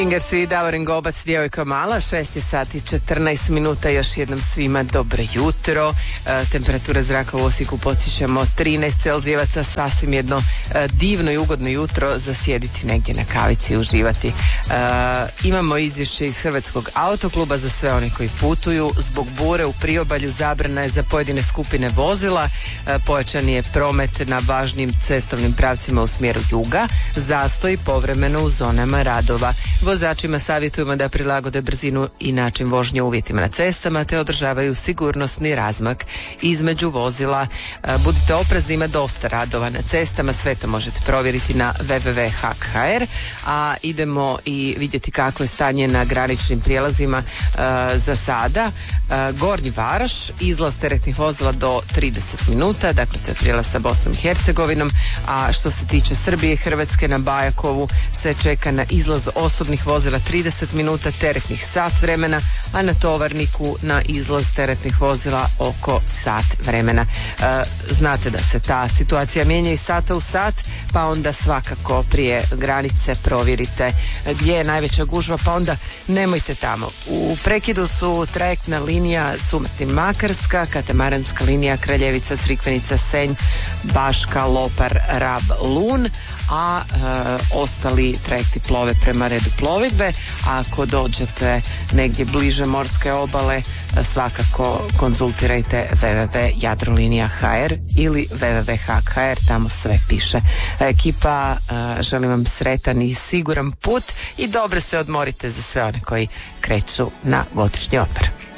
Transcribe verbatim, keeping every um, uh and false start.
Ingersi i Davorin Gobac, djevojka mala, šest je sati četrnaest minuta, još jednom svima dobro jutro. E, temperatura zraka u Osijeku podsjećamo trinaest celzijevaca, sasvim jedno e, divno i ugodno jutro za sjediti negdje na kavici i uživati. E, imamo izvješće iz Hrvatskog autokluba za sve one koji putuju. Zbog bure u priobalju zabrana je za pojedine skupine vozila, e, pojačan je promet na važnim cestovnim pravcima u smjeru juga, zastoj povremeno u zonama radova. Vozačima savjetujemo da prilagode brzinu i način vožnje uvjetima na cestama te održavaju sigurnosni razmak između vozila. Budite oprezni, ima dosta radova na cestama, sve to možete provjeriti na w w w tačka h k tačka r, a idemo i vidjeti kako je stanje na graničnim prijelazima uh, za sada. Uh, Gornji Varoš, izlaz teretnih vozila do trideset minuta, dakle to je prijelaz sa Bosnom i Hercegovinom, a što se tiče Srbije i Hrvatske, na Bajakovu se čeka na izlaz osobnih vozila trideset minuta, teretnih sat vremena, a na Tovarniku na izlaz teretnih vozila oko sat vremena. E, znate da se ta situacija mijenja iz sata u sat, pa onda svakako prije granice provjerite gdje je najveća gužva, pa onda nemojte tamo. U prekidu su trajektna linija Sumetni-Makarska, katamaranska linija Kraljevica, Crikvenica, Senj, Baška, Lopar, Rab, Lun, a e, ostali trajekti plove prema redu plovidbe. Ako dođete negdje bliže morske obale, svakako konzultirajte w w w tačka jadrolinija tačka h r ili w w w tačka h k tačka r, tamo sve piše. Ekipa, e, želim vam sretan i siguran put i dobro se odmorite za sve one koji kreću na godišnji odmor.